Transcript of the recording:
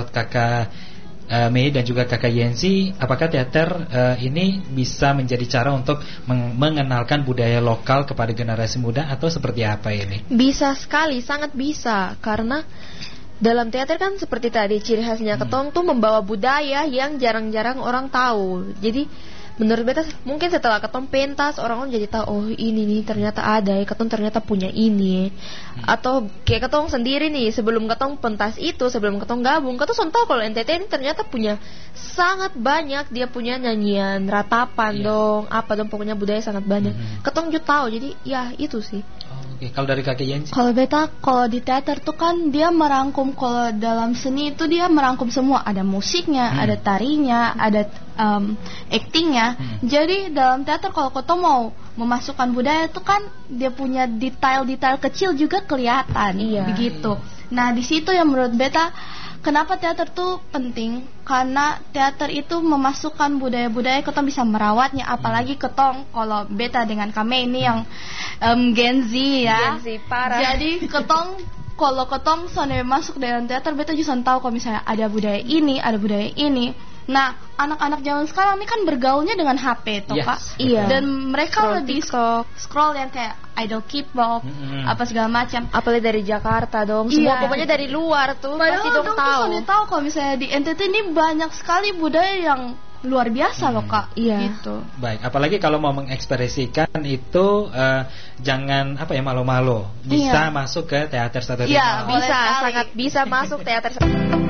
menurut kakak Mei dan juga kakak Yensi, apakah teater ini bisa menjadi cara untuk mengenalkan budaya lokal kepada generasi muda atau seperti apa ini? Bisa sekali, sangat bisa. Karena dalam teater kan seperti tadi ciri khasnya ketong tuh membawa budaya yang jarang-jarang orang tahu. Jadi menurut beta mungkin setelah ketong pentas orang-orang jadi tahu, oh ini nih ternyata ada ya, ketong ternyata punya ini. Atau kayak ketong sendiri nih, sebelum ketong pentas itu, sebelum ketong gabung, ketong tahu kalau NTT ini ternyata punya sangat banyak, dia punya nyanyian, ratapan dong, apa dong, pokoknya budaya sangat banyak. Ketong juga tahu, jadi ya itu sih. Oke, kalau dari kakek Yensi? Kalau beta, kalau di teater tuh kan dia merangkum, kalau dalam seni itu dia merangkum semua, ada musiknya, ada tarinya, ada actingnya. Jadi dalam teater kalau kau mau memasukkan budaya itu kan dia punya detail-detail kecil juga kelihatan, begitu. Nah di situ yang menurut beta kenapa teater tuh penting, karena teater itu memasukkan budaya-budaya, ketong bisa merawatnya. Apalagi ketong, kalau beta dengan kami ini yang Gen Z ya, Gen Z parah. Jadi ketong kalau ketong soalnya masuk dalam teater, beta juga tahu kalau misalnya ada budaya ini, ada budaya ini. Nah, anak-anak zaman sekarang ini kan bergaulnya dengan HP toh, Kak. Iya. Dan mereka Scroll lebih TikTok, scroll yang kayak idol K-pop, apa segala macam. apalagi dari Jakarta dong, semua pokoknya dari luar tuh pasti dong tahu. Tahu kalau misalnya di NTT ini banyak sekali budaya yang luar biasa loh, Kak. Gitu. Baik, apalagi kalau mau mengekspresikan itu jangan malu-malu. Bisa masuk ke teater satu. Bisa, sangat bisa masuk teater.